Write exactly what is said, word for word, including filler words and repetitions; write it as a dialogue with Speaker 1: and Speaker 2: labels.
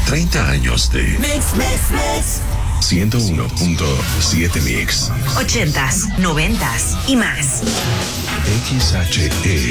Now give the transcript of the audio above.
Speaker 1: treinta años de
Speaker 2: Mix, mix, mix.
Speaker 1: ciento uno punto siete Mix.
Speaker 3: Ochentas, noventas y más.
Speaker 1: X H E